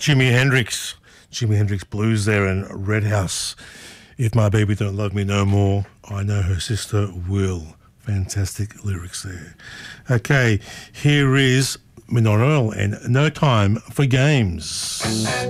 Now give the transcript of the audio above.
Jimi Hendrix Blues there, and Red House. If my baby don't love me no more, I know her sister will. Fantastic lyrics there. Okay, here is Midnight Oil and No Time for Games.